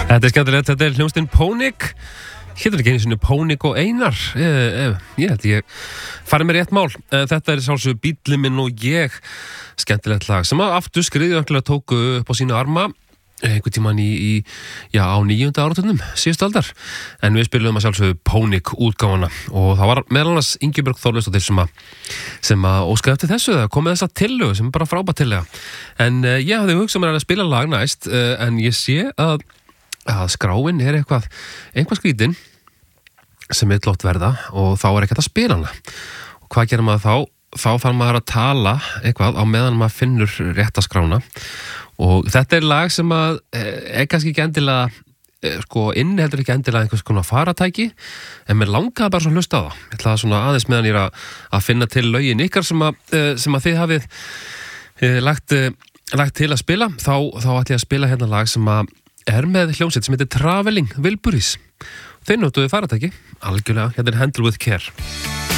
Þetta skemmtilegt, þetta hljómsveitin Pónik. Hér ekki einu sinni Pónik og Einar. Ég held ég farið með rétt mál. Þetta sjálfsögðu Bíllinn minn og ég. Skemmtilegt lag sem að aftur skriðjönglega tóku upp á sína arma einhvern tímann á 9. áratugnum síðustu aldar. En við spilum að sjálfsögðu Pónik útgáfuna og það var meðal annars Ingibjörg Þorleifsdóttir sem að óskaði eftir þessu, það kom með þessa tillögu sem er bara frábært tillaga. En ég hafði hugsað mér að spila lag næst, en ég sé að skráin er eitthvað skrítin sem vill oft verða og þá er ekkert að spila hana. Og hvað gerir maður þá? Þá þarf maður að tala eitthvað á meðan maður finnur rétta skrána. Og þetta er lag sem að er kannski ekki endilega inniheldur ekki endilega einhvers konar faratæki, en mér langaði bara svo að hlusta á það. Ég ætlaði svona aðeins meðan ég er að finna til lögin ykkar sem að þið hafið lagt til að spila. Þá ætla ég að spila hérna lag sem að er með hljómsveit sem heitir Traveling Wilburys. Þeir notuðu faratæki, algjörlega, hérna er Handle with Care.